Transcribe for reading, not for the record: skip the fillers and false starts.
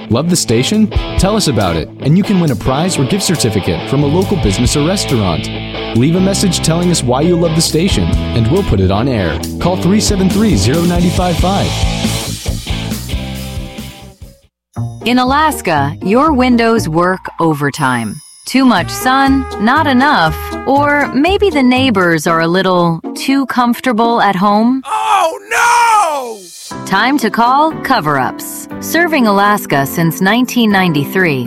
Love the station? Tell us about it, and you can win a prize or gift certificate from a local business or restaurant. Leave a message telling us why you love the station, and we'll put it on air. Call 373-0955. In Alaska, your windows work overtime. Too much sun, not enough, or maybe the neighbors are a little too comfortable at home? Oh, no! Time to call Cover Ups. Serving Alaska since 1993.